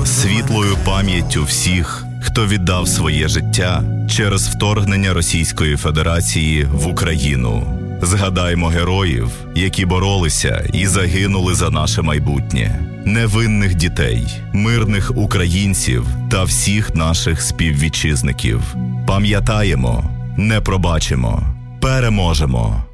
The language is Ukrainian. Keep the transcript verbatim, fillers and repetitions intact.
світлою пам'яттю всіх, хто віддав своє життя через вторгнення Російської Федерації в Україну. Згадаймо героїв, які боролися і загинули за наше майбутнє. Невинних дітей, мирних українців та всіх наших співвітчизників. Пам'ятаємо, не пробачимо, переможемо.